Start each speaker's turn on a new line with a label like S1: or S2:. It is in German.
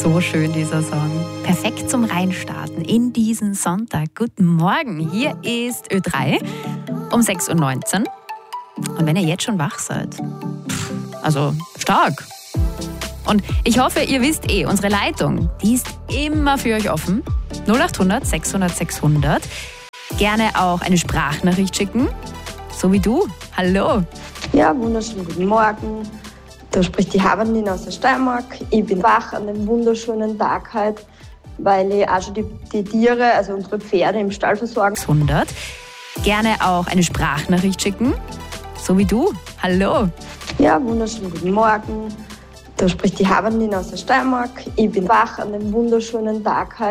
S1: So schön, dieser Song. Perfekt zum Reinstarten in diesen Sonntag. Guten Morgen, hier ist Ö3 um 6.19 Uhr. Und wenn ihr jetzt schon wach seid, also stark. Und ich hoffe, ihr wisst unsere Leitung, die ist immer für euch offen. 0800 600 600. Gerne auch eine Sprachnachricht schicken, so wie du. Hallo.
S2: Ja, wunderschönen guten Morgen. Da spricht die Haberlin aus der Steiermark. Ich bin wach an dem wunderschönen Tag heute, weil ich auch schon die Tiere, also unsere Pferde im Stall versorgen.
S1: 100. Gerne auch eine Sprachnachricht schicken, so wie du. Hallo.
S2: Ja, wunderschönen guten Morgen. Da spricht die Haberlin aus der Steiermark. Ich bin wach an dem wunderschönen Tag heute.